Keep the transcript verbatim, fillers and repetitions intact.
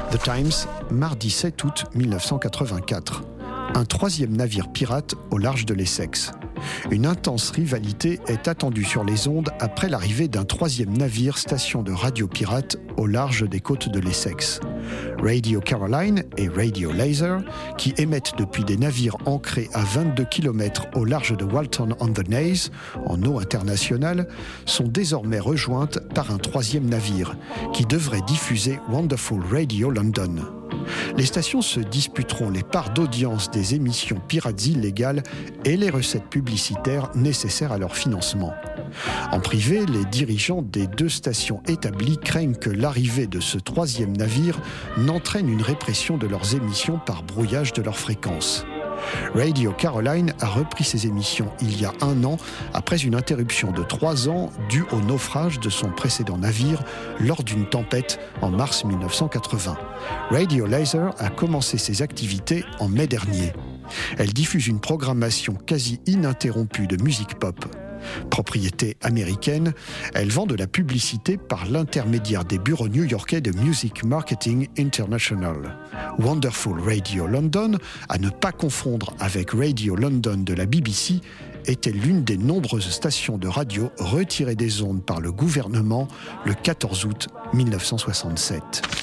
The Times, mardi sept août mille neuf cent quatre-vingt-quatre. Un troisième navire pirate au large de l'Essex. Une intense rivalité est attendue sur les ondes après l'arrivée d'un troisième navire station de radio pirate au large des côtes de l'Essex. Radio Caroline et Radio Laser, qui émettent depuis des navires ancrés à vingt-deux kilomètres au large de Walton-on-the-Naze, en eau internationale, sont désormais rejointes par un troisième navire, qui devrait diffuser Wonderful Radio London. Les stations se disputeront les parts d'audience des émissions pirates illégales et les recettes publicitaires nécessaires à leur financement. En privé, les dirigeants des deux stations établies craignent que l'arrivée de ce troisième navire n'entraîne une répression de leurs émissions par brouillage de leurs fréquences. Radio Caroline a repris ses émissions il y a un an après une interruption de trois ans due au naufrage de son précédent navire lors d'une tempête en mars mille neuf cent quatre-vingts. Radio Laser a commencé ses activités en mai dernier. Elle diffuse une programmation quasi ininterrompue de musique pop. Propriété américaine, elle vend de la publicité par l'intermédiaire des bureaux new-yorkais de Music Marketing International. Wonderful Radio London, à ne pas confondre avec Radio London de la B B C, était l'une des nombreuses stations de radio retirées des ondes par le gouvernement le quatorze août mille neuf cent soixante-sept.